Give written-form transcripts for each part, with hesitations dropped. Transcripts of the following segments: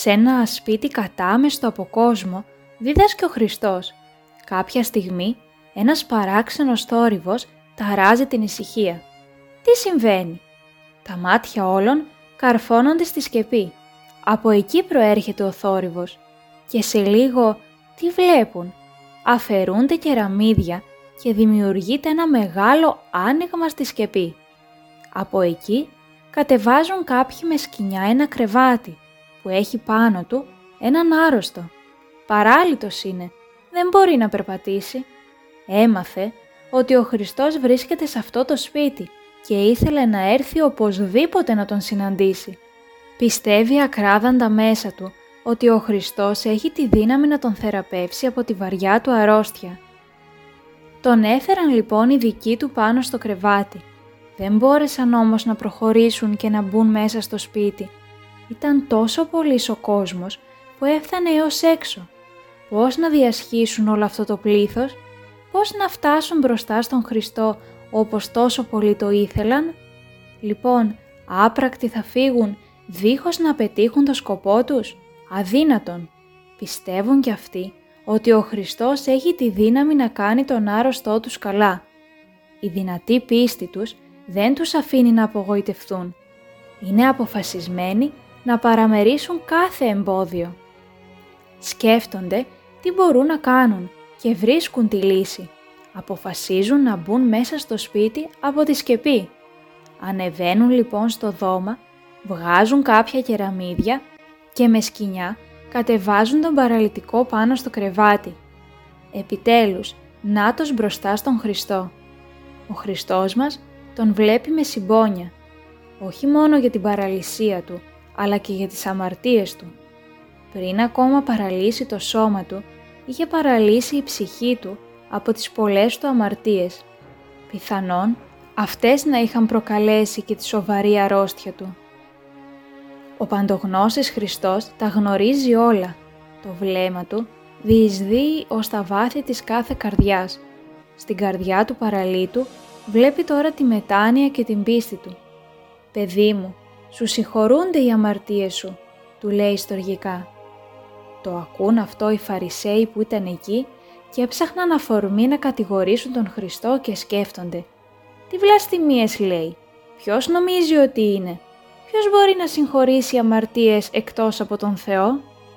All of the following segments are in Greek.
Σε ένα σπίτι κατάμεστο από κόσμο δίδασκε ο Χριστός. Κάποια στιγμή ένας παράξενος θόρυβος ταράζει την ησυχία. Τι συμβαίνει? Τα μάτια όλων καρφώνονται στη σκεπή. Από εκεί προέρχεται ο θόρυβος. Και σε λίγο τι βλέπουν? Αφαιρούνται κεραμίδια και δημιουργείται ένα μεγάλο άνοιγμα στη σκεπή. Από εκεί κατεβάζουν κάποιοι με σκοινιά ένα κρεβάτι που έχει πάνω του έναν άρρωστο. Παράλυτος είναι, δεν μπορεί να περπατήσει. Έμαθε ότι ο Χριστός βρίσκεται σε αυτό το σπίτι και ήθελε να έρθει οπωσδήποτε να τον συναντήσει. Πιστεύει ακράδαντα μέσα του ότι ο Χριστός έχει τη δύναμη να τον θεραπεύσει από τη βαριά του αρρώστια. Τον έφεραν λοιπόν οι δικοί του πάνω στο κρεβάτι. Δεν μπόρεσαν όμως να προχωρήσουν και να μπουν μέσα στο σπίτι. Ήταν τόσο πολύς ο κόσμος που έφτανε έως έξω. Πώς να διασχίσουν όλο αυτό το πλήθος? Πώς να φτάσουν μπροστά στον Χριστό όπως τόσο πολύ το ήθελαν? Λοιπόν, άπρακτοι θα φύγουν δίχως να πετύχουν το σκοπό τους? Αδύνατον. Πιστεύουν κι αυτοί ότι ο Χριστός έχει τη δύναμη να κάνει τον άρρωστό τους καλά. Η δυνατή πίστη τους δεν τους αφήνει να απογοητευτούν. Είναι αποφασισμένοι να παραμερίσουν κάθε εμπόδιο. Σκέφτονται τι μπορούν να κάνουν και βρίσκουν τη λύση. Αποφασίζουν να μπουν μέσα στο σπίτι από τη σκεπή. Ανεβαίνουν λοιπόν στο δώμα, βγάζουν κάποια κεραμίδια και με σκοινιά κατεβάζουν τον παραλυτικό πάνω στο κρεβάτι. Επιτέλους, νάτος μπροστά στον Χριστό. Ο Χριστός μας τον βλέπει με συμπόνια, όχι μόνο για την παραλυσία του, αλλά και για τις αμαρτίες του. Πριν ακόμα παραλύσει το σώμα του, είχε παραλύσει η ψυχή του από τις πολλές του αμαρτίες. Πιθανόν αυτές να είχαν προκαλέσει και τη σοβαρή αρρώστια του. Ο παντογνώστης Χριστός τα γνωρίζει όλα. Το βλέμμα του διεισδύει ως τα βάθη της κάθε καρδιάς. Στην καρδιά του παραλύτου βλέπει τώρα τη μετάνοια και την πίστη του. «Παιδί μου, σου συγχωρούνται οι αμαρτίες σου», του λέει στοργικά. Το ακούν αυτό οι Φαρισαίοι που ήταν εκεί και έψαχναν αφορμή να κατηγορήσουν τον Χριστό και σκέφτονται. «Τι βλαστημίες λέει, ποιος νομίζει ότι είναι, ποιος μπορεί να συγχωρήσει αμαρτίες εκτός από τον Θεό?»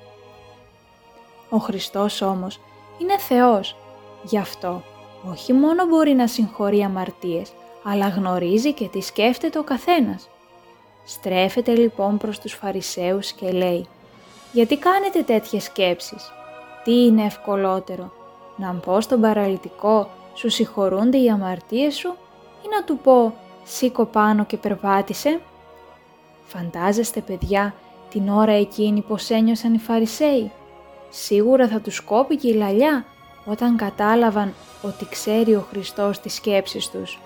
Ο Χριστός όμως είναι Θεός, γι' αυτό όχι μόνο μπορεί να συγχωρεί αμαρτίες, αλλά γνωρίζει και τι σκέφτεται ο καθένας. Στρέφεται λοιπόν προς τους Φαρισαίους και λέει «Γιατί κάνετε τέτοιες σκέψεις? Τι είναι ευκολότερο, να πω στον παραλυτικό σου συγχωρούνται οι αμαρτίες σου ή να του πω σήκω πάνω και περπάτησε?» Φαντάζεστε παιδιά την ώρα εκείνη πως ένιωσαν οι Φαρισαίοι? Σίγουρα θα τους κόπηκε η λαλιά όταν κατάλαβαν ότι ξέρει ο Χριστός τις σκέψεις τους.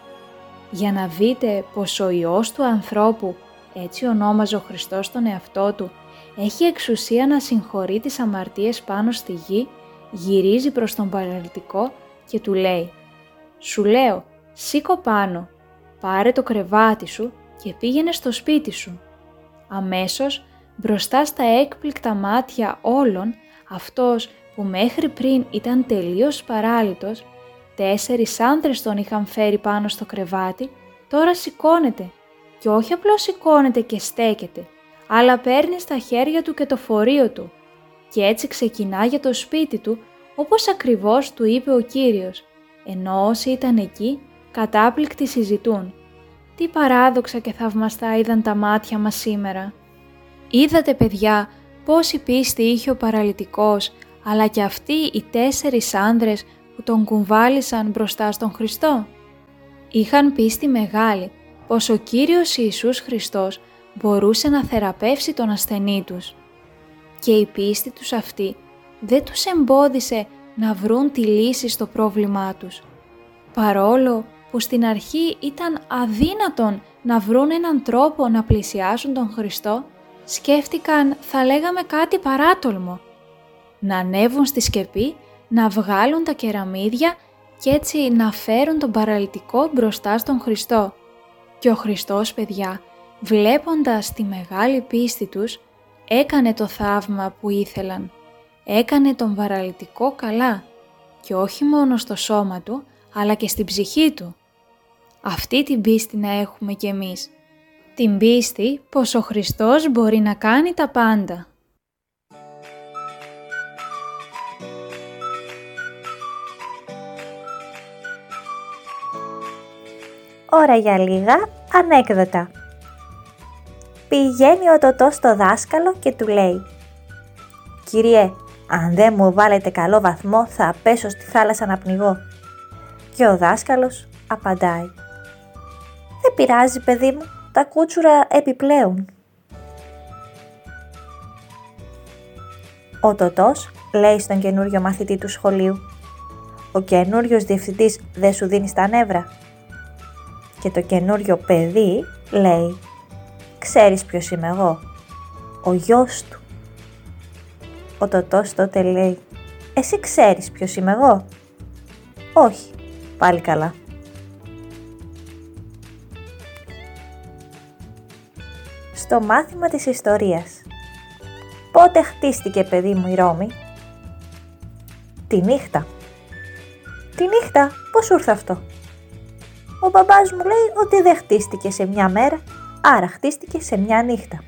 Για να δείτε πως ο Υιός του ανθρώπου, έτσι ονόμαζε ο Χριστός τον εαυτό του, έχει εξουσία να συγχωρεί τις αμαρτίες πάνω στη γη, γυρίζει προς τον παραλυτικό και του λέει «Σου λέω, σήκω πάνω, πάρε το κρεβάτι σου και πήγαινε στο σπίτι σου». Αμέσως, μπροστά στα έκπληκτα μάτια όλων, αυτός που μέχρι πριν ήταν τελείως παράλυτος, 4 άνδρες τον είχαν φέρει πάνω στο κρεβάτι, τώρα σηκώνεται και όχι απλώς σηκώνεται και στέκεται, αλλά παίρνει στα χέρια του και το φορείο του και έτσι ξεκινά για το σπίτι του όπως ακριβώς του είπε ο Κύριος, ενώ όσοι ήταν εκεί κατάπληκτοι συζητούν. Τι παράδοξα και θαυμαστά είδαν τα μάτια μας σήμερα. Είδατε παιδιά πόση πίστη είχε ο παραλυτικός, αλλά και αυτοί οι 4 άνδρες που τον κουβάλισαν μπροστά στον Χριστό. Είχαν πίστη μεγάλη πως ο Κύριος Ιησούς Χριστός μπορούσε να θεραπεύσει τον ασθενή τους. Και η πίστη τους αυτή δεν τους εμπόδισε να βρουν τη λύση στο πρόβλημά τους. Παρόλο που στην αρχή ήταν αδύνατον να βρουν έναν τρόπο να πλησιάσουν τον Χριστό, σκέφτηκαν θα λέγαμε κάτι παράτολμο. Να ανέβουν στη σκεπή, να βγάλουν τα κεραμίδια και έτσι να φέρουν τον παραλυτικό μπροστά στον Χριστό. Και ο Χριστός παιδιά, βλέποντας τη μεγάλη πίστη τους, έκανε το θαύμα που ήθελαν. Έκανε τον βαραλητικό καλά και όχι μόνο στο σώμα του, αλλά και στην ψυχή του. Αυτή την πίστη να έχουμε κι εμείς. Την πίστη πως ο Χριστός μπορεί να κάνει τα πάντα. Ώρα για λίγα ανέκδοτα. Πηγαίνει ο Τωτός στο δάσκαλο και του λέει: «Κύριε, αν δεν μου βάλετε καλό βαθμό θα πέσω στη θάλασσα να πνιγώ». Και ο δάσκαλος απαντάει: «Δεν πειράζει, παιδί μου, τα κούτσουρα επιπλέουν». Ο Τωτός λέει στον καινούριο μαθητή του σχολείου: «Ο καινούριος διευθυντής δεν σου δίνει στα νεύρα?» Και το καινούριο παιδί λέει: «Ξέρεις ποιος είμαι εγώ? Ο γιος του». Ο Τωτός τότε λέει: «Εσύ ξέρεις ποιος είμαι εγώ?» «Όχι». «Πάλι καλά». Στο μάθημα της ιστορίας. Πότε χτίστηκε, παιδί μου, η Ρώμη? Τη νύχτα. Τη νύχτα, πώς σου ήρθε αυτό? Ο μπαμπάς μου λέει ότι δεν χτίστηκε σε μια μέρα, άρα χτίστηκε σε μια νύχτα.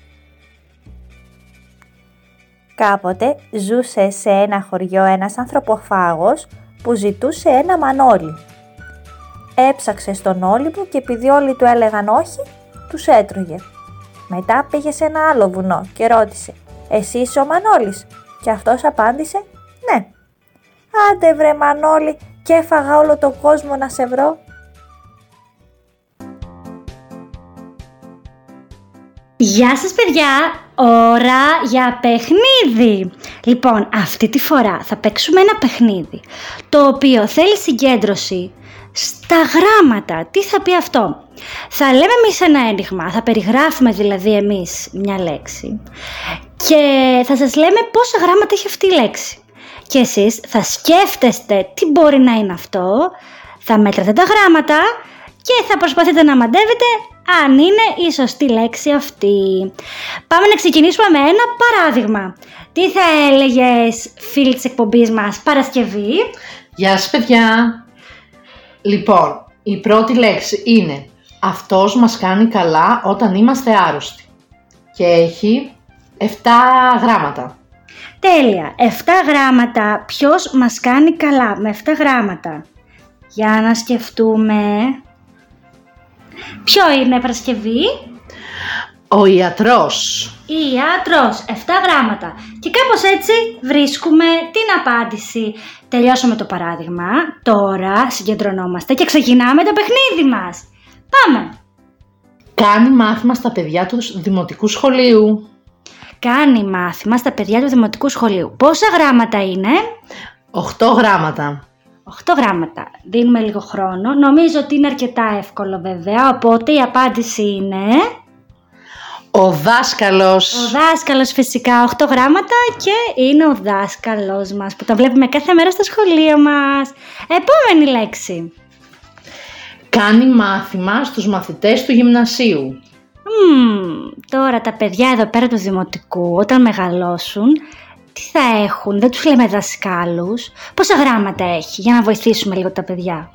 Κάποτε ζούσε σε ένα χωριό ένας ανθρωποφάγος που ζητούσε ένα μανόλι. Έψαξε στον όλυμπο και επειδή όλοι του έλεγαν όχι, τους έτρωγε. Μετά πήγε σε ένα άλλο βουνό και ρώτησε: «Εσύ είσαι ο Μανόλης?» Και αυτός απάντησε: «Ναι». «Άντε βρε Μανόλη, και έφαγα όλο τον κόσμο να σε βρω». Γεια σας παιδιά, ώρα για παιχνίδι. Λοιπόν, αυτή τη φορά θα παίξουμε ένα παιχνίδι, το οποίο θέλει συγκέντρωση στα γράμματα. Τι θα πει αυτό? Θα λέμε εμείς ένα ένιγμα, θα περιγράφουμε δηλαδή εμείς μια λέξη και θα σας λέμε πόσα γράμματα έχει αυτή η λέξη. Και εσείς θα σκέφτεστε τι μπορεί να είναι αυτό, θα μέτρατε τα γράμματα και θα προσπαθείτε να μαντεύετε αν είναι η σωστή λέξη αυτή. Πάμε να ξεκινήσουμε με ένα παράδειγμα. Τι θα έλεγες, φίλη της εκπομπής μας, Παρασκευή? Γεια σας παιδιά. Λοιπόν, η πρώτη λέξη είναι: αυτός μας κάνει καλά όταν είμαστε άρρωστοι. Και έχει 7 γράμματα. Τέλεια, 7 γράμματα. Ποιος μας κάνει καλά με 7 γράμματα? Για να σκεφτούμε. Ποιο είναι, Παρασκευή? Ο ιατρός. Ιατρός, 7 γράμματα. Και κάπως έτσι βρίσκουμε την απάντηση. Τελειώσαμε το παράδειγμα. Τώρα συγκεντρωνόμαστε και ξεκινάμε το παιχνίδι μας. Πάμε! Κάνει μάθημα στα παιδιά του δημοτικού σχολείου. Κάνει μάθημα στα παιδιά του δημοτικού σχολείου. Πόσα γράμματα είναι? 8 γράμματα. 8 γράμματα. Δίνουμε λίγο χρόνο. Νομίζω ότι είναι αρκετά εύκολο βέβαια, οπότε η απάντηση είναι... Ο δάσκαλος. Ο δάσκαλος φυσικά, 8 γράμματα και είναι ο δάσκαλος μας που τον βλέπουμε κάθε μέρα στο σχολείο μας. Επόμενη λέξη. Κάνει μάθημα στους μαθητές του γυμνασίου. Τώρα τα παιδιά εδώ πέρα του δημοτικού όταν μεγαλώσουν, τι θα έχουν? Δεν τους λέμε δασκάλους. Πόσα γράμματα έχει, για να βοηθήσουμε λίγο τα παιδιά?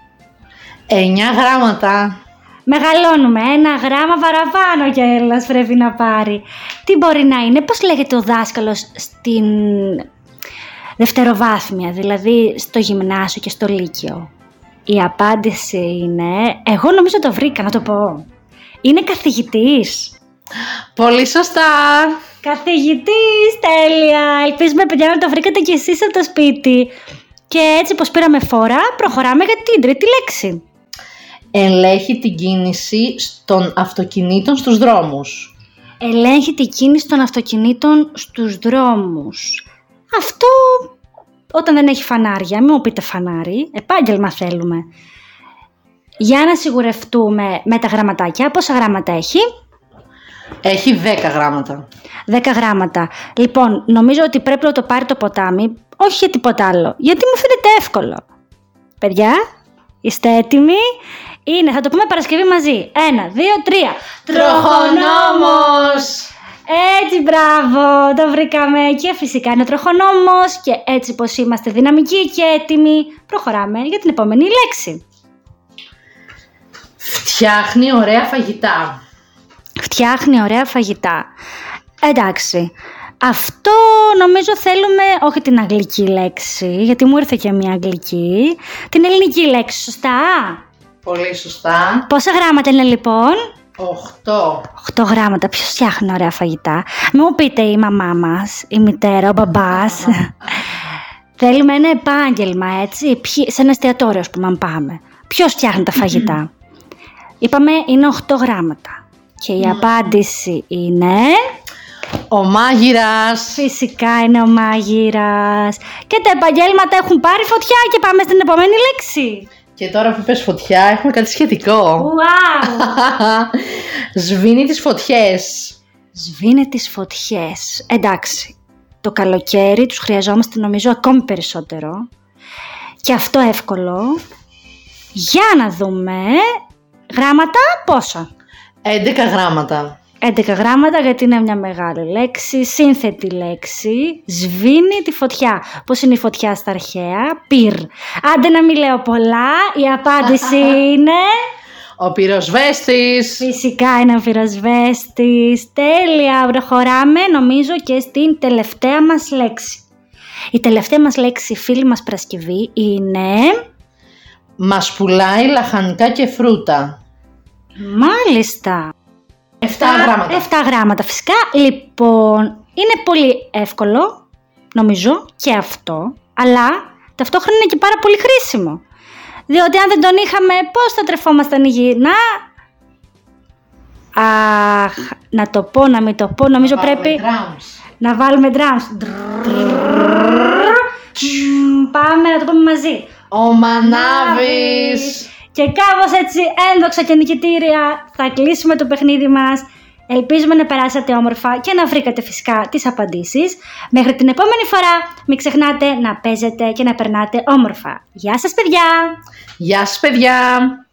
9 γράμματα. Μεγαλώνουμε, 1 γράμμα παραπάνω κιόλας πρέπει να πάρει. Τι μπορεί να είναι? Πώς λέγεται ο δάσκαλος στην δευτεροβάθμια, δηλαδή στο γυμνάσιο και στο λύκειο? Η απάντηση είναι, εγώ νομίζω το βρήκα, να το πω. Είναι καθηγητής. Πολύ σωστά. Καθηγητής, τέλεια. Ελπίζουμε παιδιά να το βρήκατε κι εσείς από το σπίτι. Και έτσι πως πήραμε φορά, προχωράμε για την τρίτη λέξη. Ελέγχει την κίνηση των αυτοκινήτων στους δρόμους. Ελέγχει την κίνηση των αυτοκινήτων στους δρόμους. Αυτό όταν δεν έχει φανάρια, μην μου πείτε φανάρι, επάγγελμα θέλουμε. Για να σιγουρευτούμε με τα γραμματάκια, πόσα γράμματα έχει? Έχει 10 γράμματα. 10 γράμματα. Λοιπόν, νομίζω ότι πρέπει να το πάρει το ποτάμι, όχι για τίποτα άλλο, γιατί μου φαίνεται εύκολο. Παιδιά, είστε έτοιμοι? Είναι, θα το πούμε Παρασκευή μαζί. 1, 2, 3. Τροχονόμος! Έτσι, μπράβο, το βρήκαμε. Και φυσικά είναι ο τροχονόμος. Και έτσι πως είμαστε δυναμικοί και έτοιμοι, προχωράμε για την επόμενη λέξη. Φτιάχνει ωραία φαγητά. Φτιάχνει ωραία φαγητά. Εντάξει, αυτό νομίζω θέλουμε, όχι την αγγλική λέξη, γιατί μου ήρθε και μια αγγλική, την ελληνική λέξη, σωστά? Πολύ σωστά. Πόσα γράμματα είναι λοιπόν? 8. 8 γράμματα. Ποιος φτιάχνει ωραία φαγητά? Μην μου πείτε η μαμά μας, η μητέρα, ο μπαμπάς. Θέλουμε ένα επάγγελμα, έτσι, σε ένα εστιατόριο, ας πούμε, αν πάμε. Ποιος φτιάχνει τα φαγητά? Είπαμε είναι 8 γράμματα. Και η απάντηση είναι... Ο μάγειρας. Φυσικά είναι ο μάγειρας. Και τα επαγγέλματα έχουν πάρει φωτιά και πάμε στην επόμενη λέξη. Και τώρα που είπες φωτιά έχουμε κάτι σχετικό. Wow! Σβήνει τις φωτιές. Σβήνει τις φωτιές. Εντάξει, το καλοκαίρι τους χρειαζόμαστε νομίζω ακόμη περισσότερο. Και αυτό εύκολο. Για να δούμε. Γράμματα πόσα? 11 γράμματα. 11 γράμματα γιατί είναι μια μεγάλη λέξη, σύνθετη λέξη, σβήνει τη φωτιά. Πώς είναι η φωτιά στα αρχαία? Πυρ. Άντε να μην λέω πολλά, η απάντηση είναι... Ο πυροσβέστης. Φυσικά είναι ο πυροσβέστης. Τέλεια, προχωράμε νομίζω και στην τελευταία μας λέξη. Η τελευταία μας λέξη, φίλη μας Παρασκευή, είναι... Μας πουλάει λαχανικά και φρούτα. Μάλιστα. 7 γράμματα. 7 γράμματα φυσικά. Λοιπόν, είναι πολύ εύκολο, νομίζω, και αυτό, αλλά ταυτόχρονα είναι και πάρα πολύ χρήσιμο. Διότι αν δεν τον είχαμε, πώς θα τρεφόμασταν υγιεινά? Αχ, να το πω, να μην το πω, νομίζω πρέπει να βάλουμε drums. Πάμε να το πούμε μαζί. Ο Μανάβης. Και κάπως έτσι ένδοξα και νικητήρια θα κλείσουμε το παιχνίδι μας. Ελπίζουμε να περάσατε όμορφα και να βρήκατε φυσικά τις απαντήσεις. Μέχρι την επόμενη φορά μην ξεχνάτε να παίζετε και να περνάτε όμορφα. Γεια σας παιδιά! Γεια σας παιδιά!